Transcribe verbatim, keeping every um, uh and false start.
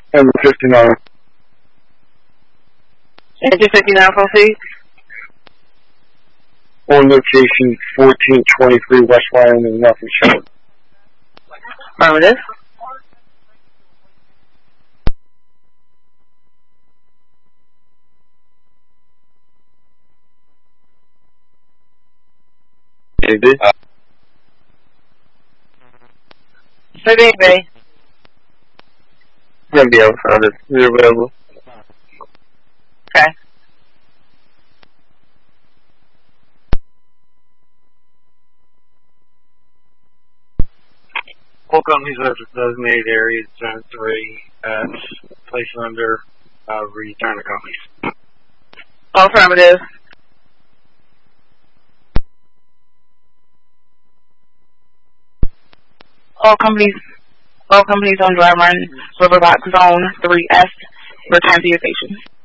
Number fifty-nine. Engine fifty-nine, proceed. On location fourteen twenty-three West Wyoming, nothing shown. Affirmative. Maybe. Maybe, maybe. Gonna be found it. You're available. Okay. All companies have designated areas zone three at place under uh, return to companies. Affirmative. All companies, all companies on dry run Riverbox Zone three S, return to your station.